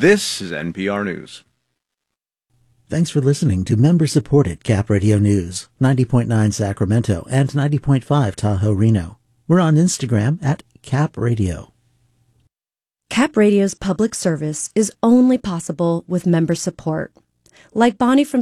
This is NPR News. Thanks for listening to member-supported Cap Radio News, 90.9 Sacramento and 90.5 Tahoe Reno. We're on Instagram at Cap Radio. Cap Radio's public service is only possible with member support. Like Bonnie from